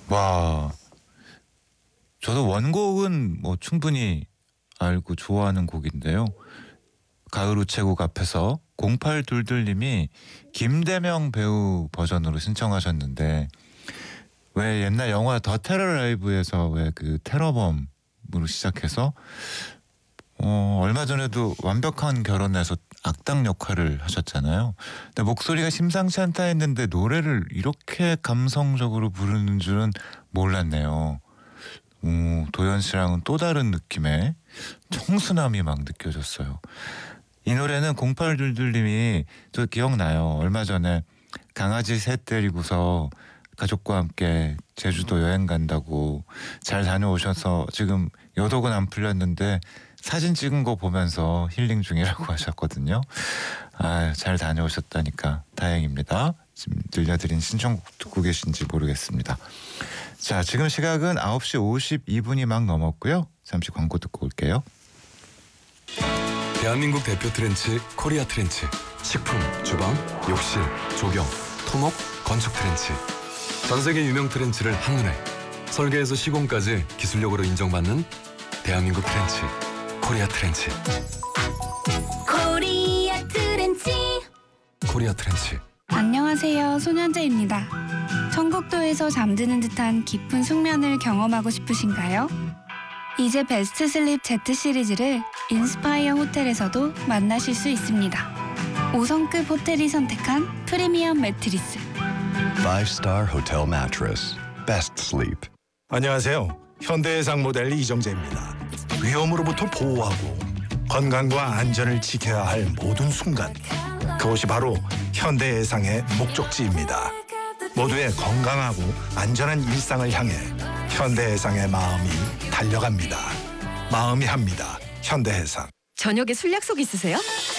와, 저도 원곡은 뭐 충분히 알고 좋아하는 곡인데요. 가을 우체국 앞에서 0822님이 김대명 배우 버전으로 신청하셨는데, 왜 옛날 영화 더 테러 라이브에서 왜 그 테러범으로 시작해서 얼마 전에도 완벽한 결혼에서 악당 역할을 하셨잖아요. 근데 목소리가 심상치 않다 했는데 노래를 이렇게 감성적으로 부르는 줄은 몰랐네요. 도연 씨랑은 또 다른 느낌의 청순함이 막 느껴졌어요. 이 노래는 0822님이 저 기억나요. 얼마 전에 강아지 셋 데리고서 가족과 함께 제주도 여행 간다고 잘 다녀오셔서 지금 여독은 안 풀렸는데 사진 찍은 거 보면서 힐링 중이라고 하셨거든요. 잘 다녀오셨다니까 다행입니다. 지금 들려드린 신청곡 듣고 계신지 모르겠습니다. 자, 지금 시각은 9시 52분이 막 넘었고요. 잠시 광고 듣고 올게요. 대한민국 대표 트렌치 코리아 트렌치. 식품, 주방, 욕실, 조경, 토목, 건축 트렌치. 전세계 유명 트렌치를 한눈에 설계에서 시공까지 기술력으로 인정받는 대한민국 트렌치 코리아 트렌치. 코리아 트렌치. 코리아 트렌치. 안녕하세요, 소년재입니다. 청국도에서 잠드는 듯한 깊은 숙면을 경험하고 싶으신가요? 이제 베스트 슬립 Z 시리즈를 인스파이어 호텔에서도 만나실 수 있습니다. 5성급 호텔이 선택한 프리미엄 매트리스. 5-star hotel mattress. Best sleep. 안녕하세요. 현대해상 모델 이정재입니다. 위험으로부터 보호하고 건강과 안전을 지켜야 할 모든 순간, 그것이 바로 현대해상의 목적지입니다. 모두의 건강하고 안전한 일상을 향해 현대해상의 마음이 달려갑니다. 마음이 합니다. 현대해상. 저녁에 술 약속 있으세요?